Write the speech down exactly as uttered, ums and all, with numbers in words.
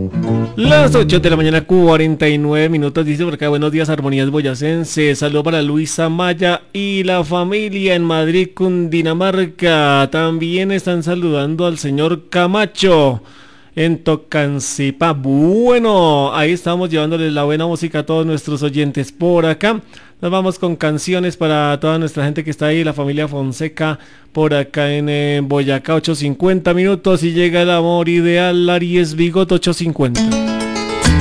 Las ocho de la mañana, cuarenta y nueve minutos, dice por acá, buenos días, Armonías Boyacense, saludo para Luisa Maya y la familia en Madrid, Cundinamarca, también están saludando al señor Camacho en Tocancipá. Bueno, ahí estamos llevándoles la buena música a todos nuestros oyentes por acá. Nos vamos con canciones para toda nuestra gente que está ahí, la familia Fonseca por acá en eh, Boyacá, ocho cincuenta minutos y llega el amor ideal, Aries Bigot, ocho cincuenta.